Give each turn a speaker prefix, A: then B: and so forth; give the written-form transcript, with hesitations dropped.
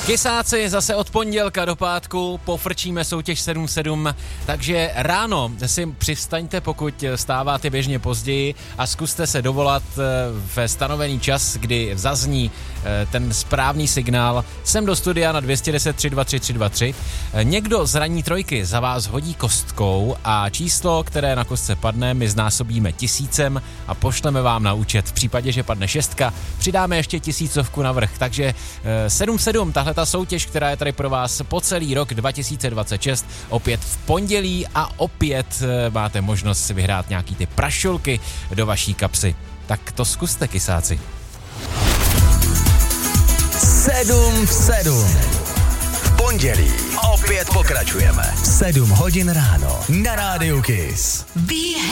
A: Kysáci zase od pondělka do pátku, pofrčíme soutěž 7-7, takže ráno si přivstaňte, pokud stáváte běžně později a zkuste se dovolat ve stanovený čas, kdy zazní ten správný signál sem do studia na 210 323 323. Někdo z ranní trojky za vás hodí kostkou a číslo, které na kostce padne, my znásobíme 1000 a pošleme vám na účet. V případě, že padne 6, přidáme ještě 1000 navrch, takže 7-7, tahle ta soutěž, která je tady pro vás po celý rok 2026, opět v pondělí a opět máte možnost si vyhrát nějaký ty prašulky do vaší kapsy. Tak to zkuste, kysáci.
B: 7-7. V pondělí opět pokračujeme. 7 hodin ráno na Rádiu Kiss.